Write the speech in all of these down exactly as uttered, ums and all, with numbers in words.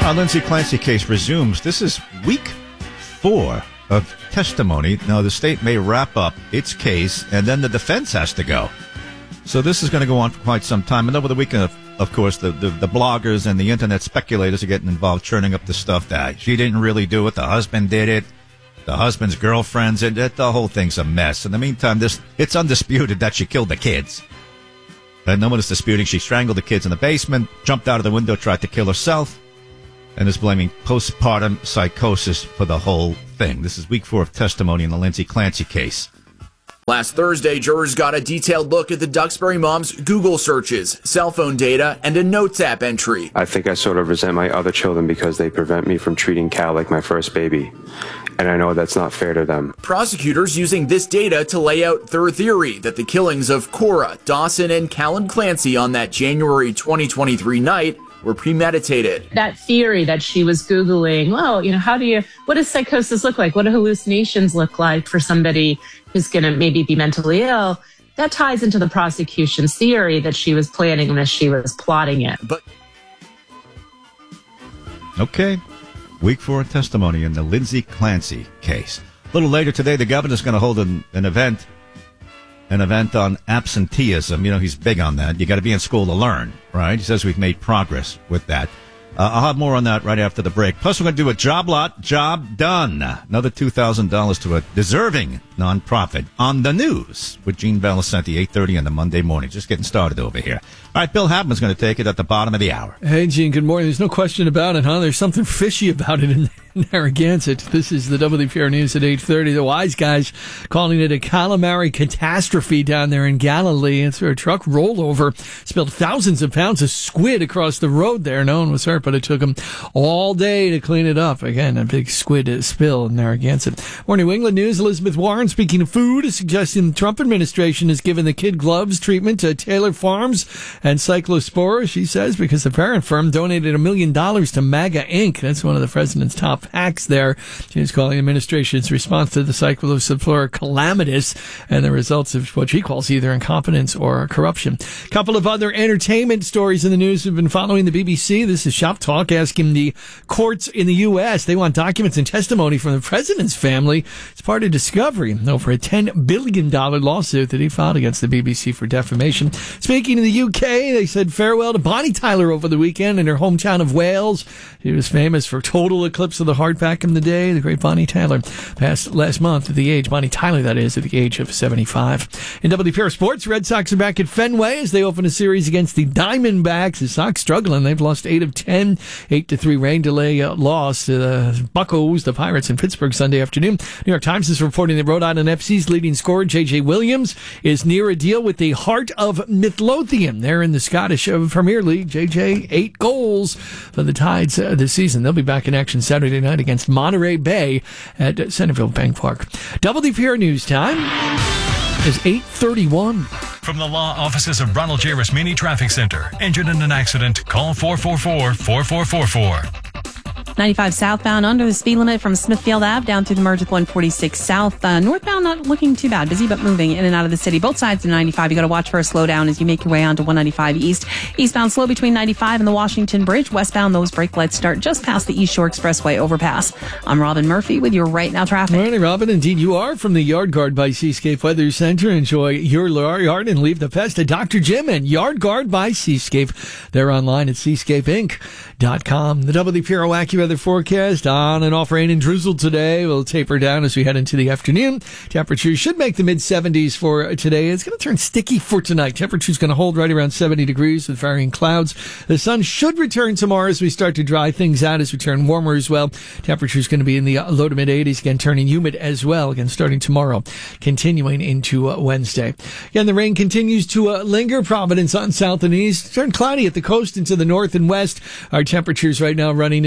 Our Lindsay Clancy case resumes. This is week four of testimony. Now, the state may wrap up its case, and then the defense has to go. So this is going to go on for quite some time. And over the weekend, of, of course, the, the, the bloggers and the internet speculators are getting involved, churning up the stuff that she didn't really do it. The husband did it. The husband's girlfriends, and it, the whole thing's a mess. In the meantime, this it's undisputed that she killed the kids. And no one is disputing she strangled the kids in the basement, jumped out of the window, tried to kill herself, and is blaming postpartum psychosis for the whole thing. This is week four of testimony in the Lindsay Clancy case. Last Thursday, jurors got a detailed look at the Duxbury mom's Google searches, cell phone data, and a Notes app entry. I think I sort of resent my other children because they prevent me from treating Cal like my first baby. And I know that's not fair to them. Prosecutors using this data to lay out their theory that the killings of Cora, Dawson, and Callan Clancy on that January twenty twenty-three night were premeditated. That theory that she was Googling, well, you know, how do you, what does psychosis look like? What do hallucinations look like for somebody who's going to maybe be mentally ill? That ties into the prosecution's theory that she was planning this, she was plotting it. But Okay. Week four of testimony in the Lindsay Clancy case. A little later today, the governor's going to hold an, an event, an event on absenteeism. You know, he's big on that. You got to be in school to learn, right? He says we've made progress with that. Uh, I'll have more on that right after the break. Plus, we're going to do a job lot, job done. Another two thousand dollars to a deserving nonprofit on the news with Gene Valicenti, eight thirty on the Monday morning. Just getting started over here. All right, Bill Habman's going to take it at the bottom of the hour. Hey, Gene, good morning. There's no question about it, huh? There's something fishy about it in Narragansett. This is the W P R News at eight thirty. The wise guys calling it a calamari catastrophe down there in Galilee. It's where a truck rollover spilled thousands of pounds of squid across the road there. No one was hurt, but it took them all day to clean it up. Again, a big squid spill in Narragansett. More New England news. Elizabeth Warren, speaking of food, is suggesting the Trump administration has given the kid gloves treatment to Taylor Farms and Cyclospora, she says, because the parent firm donated a million dollars to MAGA Incorporated. That's one of the president's top hacks there. She's calling the administration's response to the Cyclospora calamitous and the results of what she calls either incompetence or corruption. A couple of other entertainment stories in the news we've been following the B B C. This is Shop Talk asking the courts in the U S. They want documents and testimony from the president's family. It's part of discovery over a ten billion dollars lawsuit that he filed against the B B C for defamation. Speaking in the U K, they said farewell to Bonnie Tyler over the weekend in her hometown of Wales. She was famous for Total Eclipse of the Heart back in the day. The great Bonnie Tyler passed last month at the age, Bonnie Tyler that is, at the age of seventy-five. In W P R Sports, Red Sox are back at Fenway as they open a series against the Diamondbacks. The Sox struggling. They've lost eight of ten. eight to three rain delay uh, loss to the Buccos, the Pirates in Pittsburgh Sunday afternoon. New York Times is reporting that Rhode Island F C's leading scorer, J J Williams, is near a deal with the Heart of Midlothian. They're in the Scottish uh, Premier League. J J, eight goals for the Tides uh, this season. They'll be back in action Saturday night against Monterey Bay at Centerville Bank Park. W P R News time is eight thirty-one. From the law offices of Ronald J. Rasmini Traffic Center. Injured in an accident? Call four four four, four four four four. ninety-five southbound under the speed limit from Smithfield Ave down through the merge with one forty-six south. Uh, northbound not looking too bad. Busy but moving in and out of the city. Both sides of ninety-five. You got to watch for a slowdown as you make your way onto one ninety-five east. Eastbound slow between ninety-five and the Washington Bridge. Westbound those brake lights start just past the East Shore Expressway overpass. I'm Robin Murphy with your Right Now traffic. Morning, Robin. Indeed, you are from the Yard Guard by Seascape Weather Center. Enjoy your yard and leave the pest to Doctor Jim and Yard Guard by Seascape. They're online at seascape inc dot com. The W P R AccuWeather forecast. On and off rain and drizzle today. Will taper down as we head into the afternoon. Temperatures should make the mid seventies for today. It's going to turn sticky for tonight. Temperature's going to hold right around seventy degrees with varying clouds. The sun should return tomorrow as we start to dry things out as we turn warmer as well. Temperature's going to be in the low to mid eighties. Again, turning humid as well. Again, starting tomorrow, continuing into uh, Wednesday. Again, the rain continues to uh, linger. Providence on south and east. Turn cloudy at the coast into the north and west. Our temperatures right now running in the mid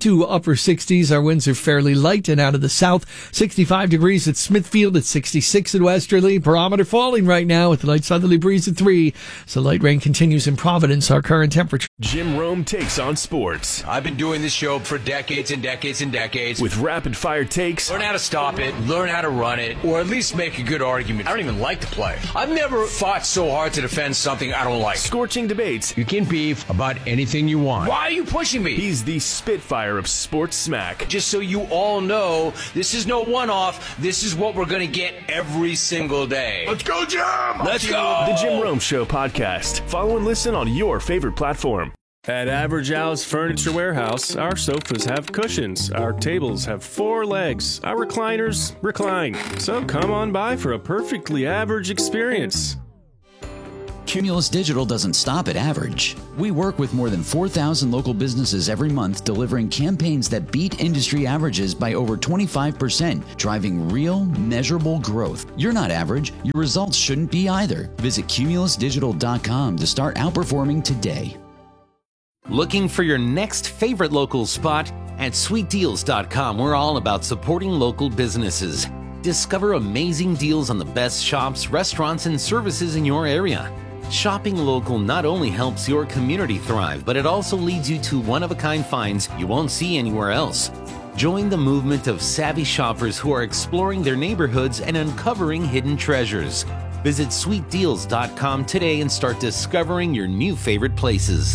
to upper sixties. Our winds are fairly light and out of the south. sixty-five degrees at Smithfield, at sixty-six at Westerly. Barometer falling right now with a light southerly breeze at three. So light rain continues in Providence. Our current temperature. Jim Rome takes on sports. I've been doing this show for decades and decades and decades. With rapid fire takes. Learn how to stop it, learn how to run it, or at least make a good argument. I don't even like to play. I've never fought so hard to defend something I don't like. Scorching debates. You can beef about anything you want. Why are you pushing me? He's the Spitfire of sports smack. Just so you all know, this is no one-off. This is what we're going to get every single day. Let's go, Jim! Let's go! The Jim Rome Show podcast. Follow and listen on your favorite platform. At Average Al's Furniture Warehouse, our sofas have cushions, our tables have four legs, our recliners recline. So come on by for a perfectly average experience. Cumulus Digital doesn't stop at average. We work with more than four thousand local businesses every month, delivering campaigns that beat industry averages by over twenty-five percent, driving real, measurable growth. You're not average. Your results shouldn't be either. Visit cumulus digital dot com to start outperforming today. Looking for your next favorite local spot? At sweet deals dot com, we're all about supporting local businesses. Discover amazing deals on the best shops, restaurants, and services in your area. Shopping local not only helps your community thrive, but it also leads you to one-of-a-kind finds you won't see anywhere else. Join the movement of savvy shoppers who are exploring their neighborhoods and uncovering hidden treasures. Visit sweet deals dot com today and start discovering your new favorite places.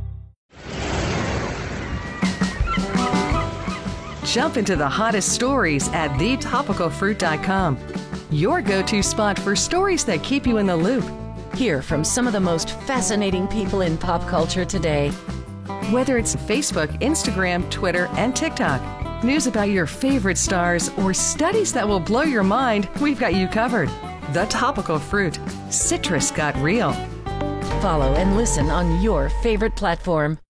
Jump into the hottest stories at the topical fruit dot com. Your go-to spot for stories that keep you in the loop. Hear from some of the most fascinating people in pop culture today. Whether it's Facebook, Instagram, Twitter, and TikTok, news about your favorite stars, or studies that will blow your mind, we've got you covered. The Topical Fruit. Citrus got real. Follow and listen on your favorite platform.